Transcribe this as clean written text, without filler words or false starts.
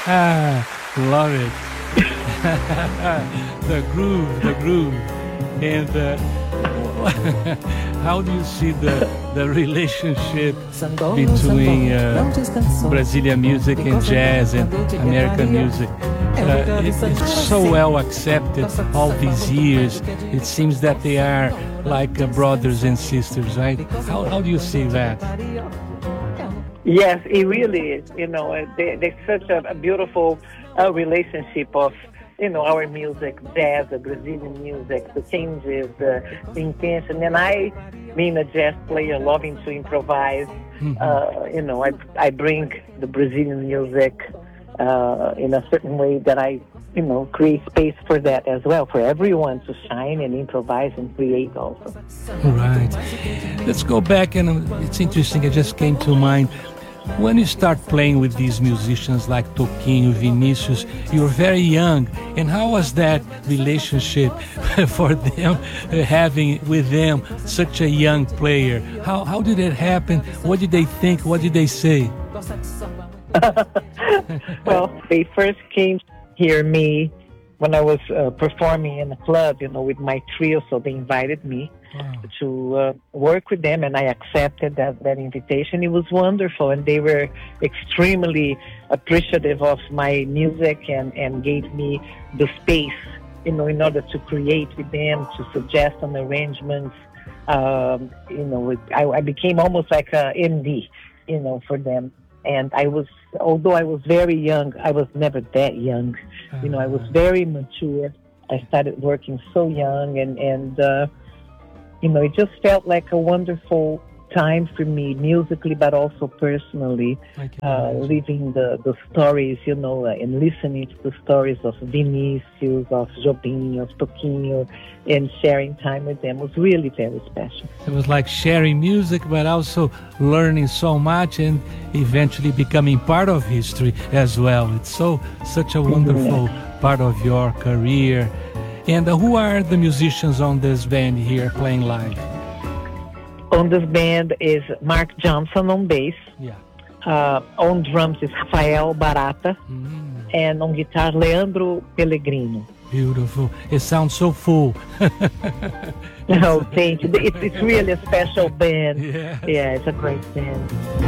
Love it. The groove, the groove. And how do you see the relationship between Brazilian music and jazz and American music? It's so well accepted all these years. It seems that they are like brothers and sisters, right? How do you see that? Yes, it really is. There's such a beautiful relationship of, our music, jazz, the Brazilian music, the changes, the intention. And I, being a jazz player, loving to improvise, I bring the Brazilian music in a certain way that I, create space for that as well, for everyone to shine and improvise and create also. Right. Let's go back, and it's interesting, it just came to mind. When you start playing with these musicians like Toquinho, Vinicius, you're very young. And how was that relationship for them, having with them such a young player? How did it happen? What did they think? What did they say? Well, they first came to hear me when I was performing in a club, with my trio, so they invited me to work with them, and I accepted that invitation. It was wonderful, and they were extremely appreciative of my music and gave me the space, in order to create with them, to suggest on arrangements. I became almost like a MD, for them. And although I was very young, I was never that young. I was very mature. I started working so young, and it just felt like a wonderful time for me, musically, but also personally, living the stories, and listening to the stories of Vinicius, of Jobim, of Toquinho, and sharing time with them was really very special. It was like sharing music, but also learning so much and eventually becoming part of history as well. It's such a wonderful part of your career. And who are the musicians on this band here playing live? On this band is Mark Johnson on bass. Yeah. On drums is Rafael Barata. And on guitar, Leandro Pellegrino. Beautiful. It sounds so full. Oh, thank you. It's really a special band. Yeah. Yeah, it's a great band.